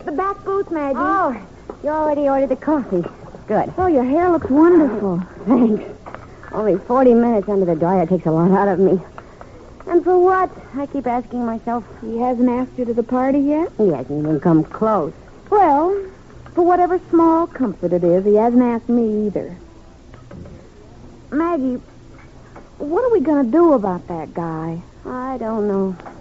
the back booth, Maggie. Oh, you already ordered the coffee. Good. Oh, your hair looks wonderful. Thanks. Only 40 minutes under the dryer takes a lot out of me. And for what? I keep asking myself. He hasn't asked you to the party yet? He hasn't even come close. Well, for whatever small comfort it is, he hasn't asked me either. Maggie, what are we going to do about that guy? I don't know.